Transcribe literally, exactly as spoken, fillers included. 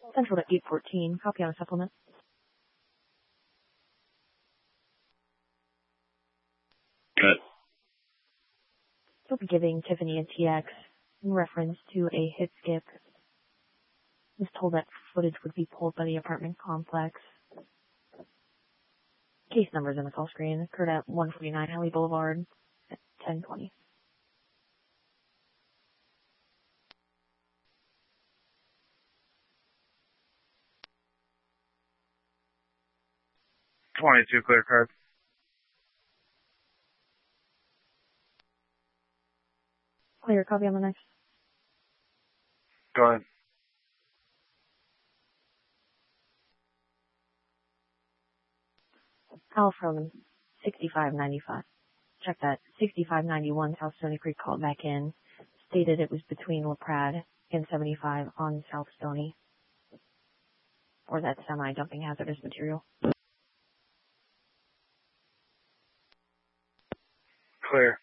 Central to eight fourteen. Copy on a supplement. Good. You'll be giving Tiffany a T X in reference to a hit skip. Was told that footage would be pulled by the apartment complex. Case numbers in the call screen occurred at one forty-nine Alley Boulevard at ten twenty. twenty-two clear card. Clear, copy on the next. Go ahead. Al from sixty-five ninety-five. Check that. sixty-five ninety-one South Stony Creek called back in. Stated it was between La Prade and seventy-five on South Stony. Or that semi-dumping hazardous material. Clear.